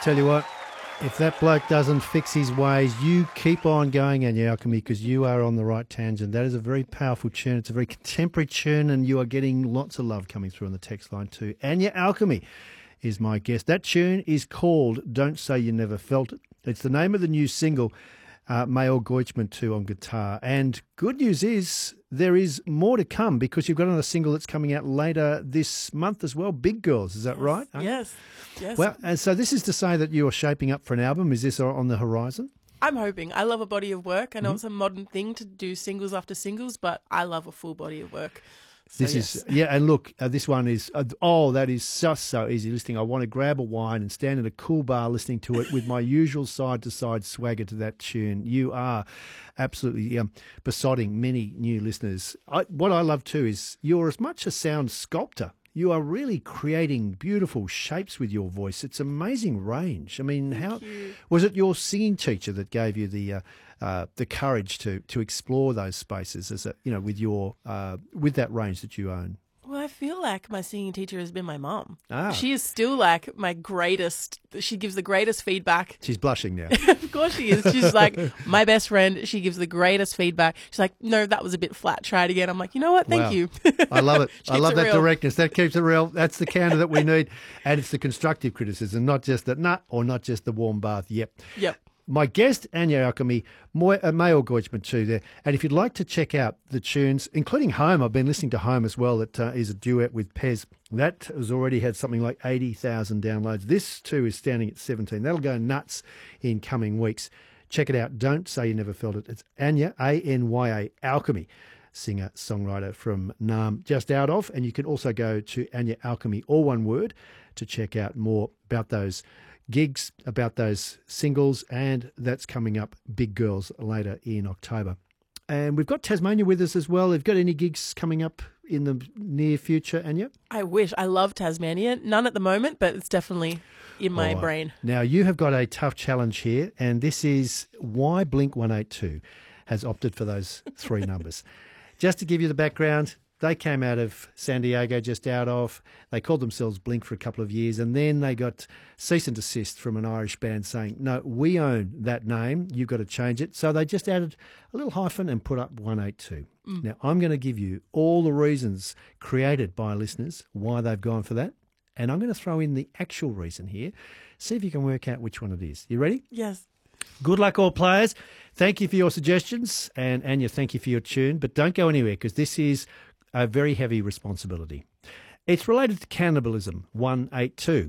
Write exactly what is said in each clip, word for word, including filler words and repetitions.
Tell you what, if that bloke doesn't fix his ways, you keep on going, Anya Alchemy, because you are on the right tangent. That is a very powerful tune. It's a very contemporary tune, and you are getting lots of love coming through on the text line too. Anya Alchemy is my guest. That tune is called Don't Say You Never Felt It. It's the name of the new single, uh, Mael Goichman too on guitar. And good news is there is more to come, because you've got another single that's coming out later this month as well, Big Girls. Is that yes, right? Yes. Yes. Well, and so this is to say that you're shaping up for an album. Is this on the horizon? I'm hoping. I love a body of work. I know Mm-hmm. it's a modern thing to do singles after singles, but I love a full body of work. So, This yes. is, yeah, and look, uh, this one is, uh, oh, that is just so easy listening. I want to grab a wine and stand in a cool bar listening to it with my usual side-to-side swagger to that tune. You are absolutely um, besotting many new listeners. I, what I love too is you're as much a sound sculptor. You are really creating beautiful shapes with your voice. It's amazing range. I mean, Thank how you. was it your singing teacher that gave you the uh, uh, the courage to to explore those spaces as a, you know, with your uh, with that range that you own? Well, I feel like my singing teacher has been my mum. Ah. She is still like my greatest. She gives the greatest feedback. She's blushing now. Of course she is. She's like my best friend. She gives the greatest feedback. She's like, no, that was a bit flat. Try it again. I'm like, you know what? Thank Wow. you. I love it. She I keeps love it that real. directness. That keeps it real. That's the counter that we need. And it's the constructive criticism, not just the nut or not just the warm bath. Yep. Yep. My guest, Anya Alchemy, Moy- uh, Mael Goichman too there. And if you'd like to check out the tunes, including Home, I've been listening to Home as well, that uh, is a duet with Pez. That has already had something like eighty thousand downloads. This too is standing at seventeen. That'll go nuts in coming weeks. Check it out. Don't Say You Never Felt It. It's Anya, A N Y A, Alchemy, singer-songwriter from Naarm, just out of. And you can also go to Anya Alchemy, all one word, to check out more about those gigs, about those singles, and that's coming up, Big Girls, later in October. And we've got Tasmania with us as well. Have you got any gigs coming up in the near future, Anya? I wish. I love Tasmania. None at the moment, but it's definitely in my All right. brain. Now, you have got a tough challenge here, and this is why Blink one eighty-two has opted for those three numbers. Just to give you the background, they came out of San Diego, just out of. They called themselves Blink for a couple of years, and then they got cease and desist from an Irish band saying, no, we own that name. You've got to change it. So they just added a little hyphen and put up one eighty-two. Mm. Now, I'm going to give you all the reasons created by listeners why they've gone for that, and I'm going to throw in the actual reason here. See if you can work out which one it is. You ready? Yes. Good luck, all players. Thank you for your suggestions, and Anya, thank you for your tune, but don't go anywhere, because this is a very heavy responsibility. It's related to cannibalism, one eighty-two.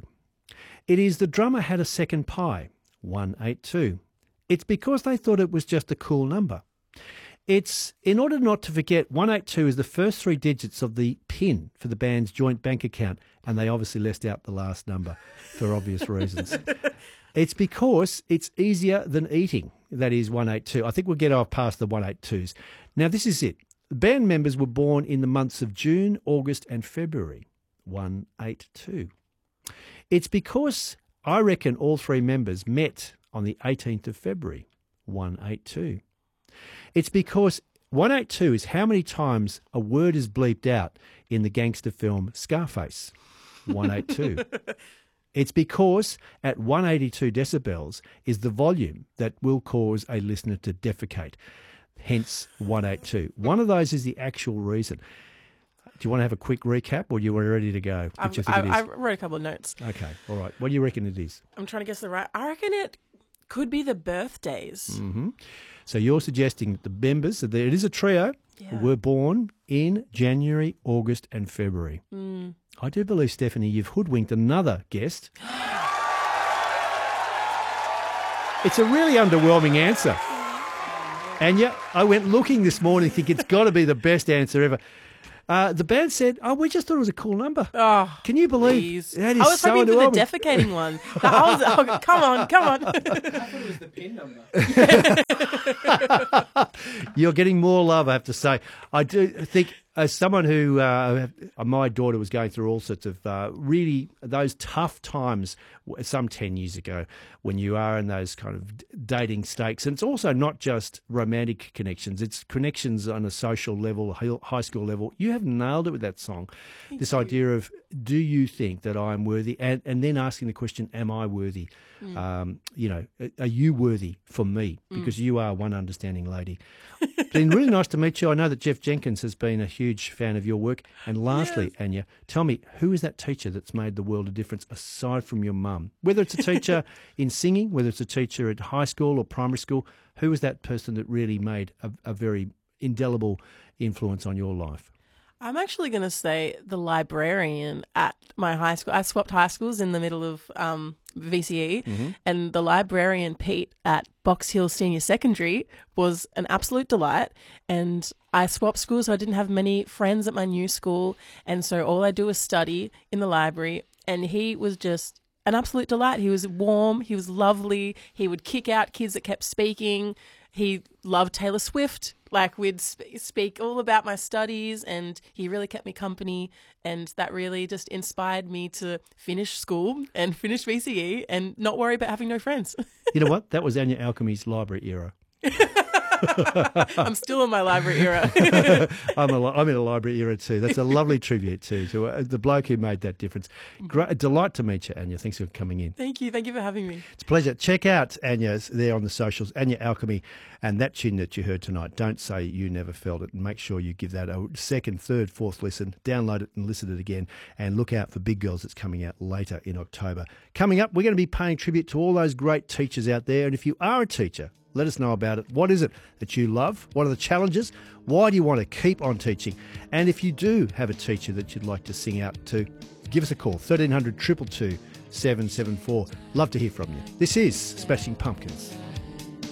It is the drummer had a second pie, one eighty-two. It's because they thought it was just a cool number. It's in order not to forget, one eighty-two is the first three digits of the PIN for the band's joint bank account, and they obviously left out the last number for obvious reasons. It's because it's easier than eating, that is one eighty-two. I think we'll get off past the one eighty-twos. Now, this is it. The band members were born in the months of June, August and February, one eighty-two. It's because I reckon all three members met on the eighteenth of February, one eighty-two. It's because one eighty-two is how many times a word is bleeped out in the gangster film Scarface, one eighty-two. It's because at one eighty-two decibels is the volume that will cause a listener to defecate, hence one eighty-two. One of those is the actual reason. Do you want to have a quick recap, or you are ready to go? Which I've, I think I've, it is. I wrote a couple of notes. Okay, all right. What do you reckon it is? I'm trying to guess the right. I reckon it could be the birthdays. Mm-hmm. So you're suggesting that the members, that it is a trio, Yeah. were born in January, August and February. Mm. I do believe, Stephanie, you've hoodwinked another guest. It's a really underwhelming answer. And yeah, I went looking this morning thinking it's got to be the best answer ever. Uh, the band said, oh, we just thought it was a cool number. Oh, Can you believe please. that is I was so hoping for the underwhelming. defecating one. That- I was, oh, come on, come on. I thought it was the pin number. You're getting more love, I have to say. I do think as someone who, uh, my daughter was going through all sorts of uh, really those tough times some ten years ago when you are in those kind of dating stakes. And it's also not just romantic connections, it's connections on a social level, high school level. You have nailed it with that song. Thank this you. idea of, do you think that I am worthy? And, and then asking the question, am I worthy? Mm. Um, you know, are you worthy for me? Because mm. you are one understanding lady. It's been really nice to meet you. I know that Jeff Jenkins has been a huge fan of your work. And lastly, yes. Anya, tell me, who is that teacher that's made the world of difference aside from your mum? Whether it's a teacher in singing, whether it's a teacher at high school or primary school, who is that person that really made a, a very indelible influence on your life? I'm actually going to say the librarian at my high school. I swapped high schools in the middle of um, V C E, mm-hmm. and the librarian, Pete, at Box Hill Senior Secondary was an absolute delight. And I swapped schools, so I didn't have many friends at my new school. And so all I do is study in the library. And he was just an absolute delight. He was warm. He was lovely. He would kick out kids that kept speaking. He loved Taylor Swift. Like, we'd sp- speak all about my studies, and he really kept me company, and that really just inspired me to finish school and finish V C E and not worry about having no friends. You know what? That was Anya Alchemy's library era. I'm still in my library era. I'm, a, I'm in a library era too. That's a lovely tribute too to uh, the bloke who made that difference. Great, a delight to meet you, Anya. Thanks for coming in. Thank you. Thank you for having me. It's a pleasure. Check out Anya's there on the socials, Anya Alchemy, and that tune that you heard tonight, Don't Say You Never Felt It. And make sure you give that a second, third, fourth listen. Download it and listen to it again. And look out for Big Girls that's coming out later in October. Coming up, we're going to be paying tribute to all those great teachers out there. And if you are a teacher, let us know about it. What is it that you love? What are the challenges? Why do you want to keep on teaching? And if you do have a teacher that you'd like to sing out to, give us a call, thirteen hundred, two two two, seven seven four. Love to hear from you. This is Smashing Pumpkins.